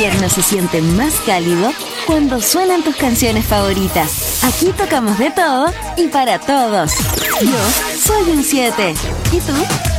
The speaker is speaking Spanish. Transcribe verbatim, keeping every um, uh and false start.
invierno se siente más cálido cuando suenan tus canciones favoritas. Aquí tocamos de todo y para todos. Yo soy un siete. ¿Y tú?